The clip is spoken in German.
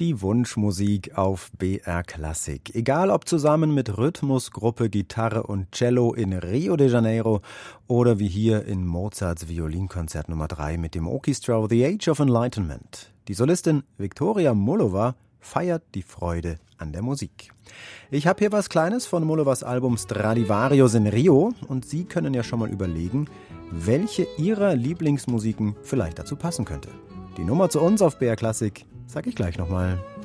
Die Wunschmusik auf BR Klassik. Egal ob zusammen mit Rhythmusgruppe, Gitarre und Cello in Rio de Janeiro oder wie hier in Mozarts Violinkonzert Nummer 3 mit dem Orchestra The Age of Enlightenment. Die Solistin Viktoria Mullova feiert die Freude an der Musik. Ich habe hier was Kleines von Mullovas Album Stradivarius in Rio und Sie können ja schon mal überlegen, welche Ihrer Lieblingsmusiken vielleicht dazu passen könnte. Die Nummer zu uns auf BR Klassik sag ich gleich nochmal.